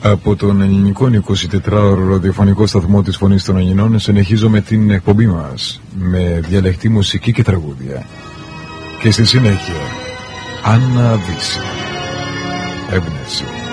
Από τον ελληνικό 24ωρο ραδιοφωνικό σταθμό της Φωνής των Ελληνών συνεχίζουμε την εκπομπή μας με διαλεκτή μουσική και τραγούδια. Και στη συνέχεια, Άννα Δύση, έμπνευση.